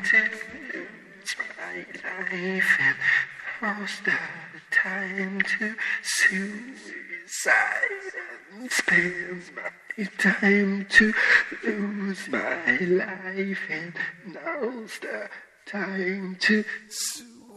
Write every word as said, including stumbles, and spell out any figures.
to lose my life, and now's the time to suicide and spend my time to lose my life, and now's the time to suicide.